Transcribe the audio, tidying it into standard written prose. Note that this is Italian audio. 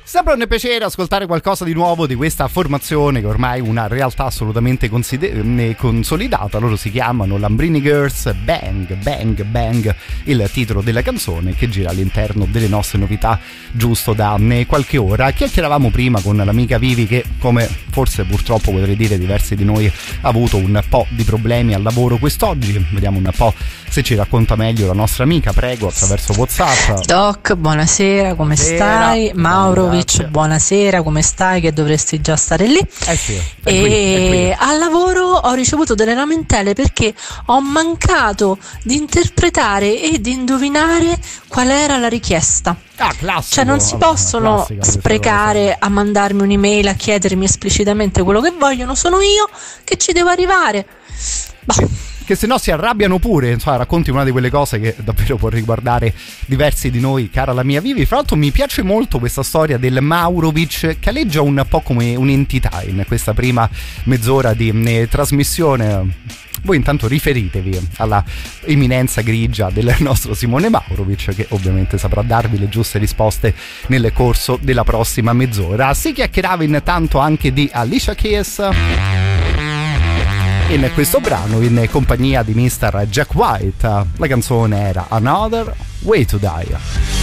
Sempre un piacere ascoltare qualcosa di nuovo di questa formazione che ormai è una realtà assolutamente consolidata. Loro si chiamano Lambrini Girls. Bang Bang Bang, il titolo della canzone che gira all'interno delle nostre novità giusto da qualche ora. Chiacchieravamo prima con l'amica Vivi che, come forse purtroppo potrei dire diversi di noi, ha avuto un po' di problemi al lavoro quest'oggi. Vediamo un po' se ci racconta meglio la nostra amica, prego, attraverso WhatsApp. Doc, buonasera, come stai? Maurovic, buonasera, come stai? Che dovresti già stare lì. Sì, e al lavoro ho ricevuto delle lamentele perché ho mancato di interpretare e di indovinare qual era la richiesta. Classico, cioè non si possono sprecare a mandarmi un'email a chiedermi esplicitamente quello che vogliono, sono io che ci devo arrivare. Che se no si arrabbiano pure. Insomma, racconti una di quelle cose che davvero può riguardare diversi di noi, cara la mia Vivi. Fra l'altro mi piace molto questa storia del Maurovic, che aleggia un po' come un'entità in questa prima mezz'ora di trasmissione. Voi intanto riferitevi alla eminenza grigia del nostro Simone Maurovic, che ovviamente saprà darvi le giuste risposte nel corso della prossima mezz'ora. Si chiacchierava intanto anche di Alicia Keys in questo brano in compagnia di Mr. Jack White. La canzone era Another Way to Die.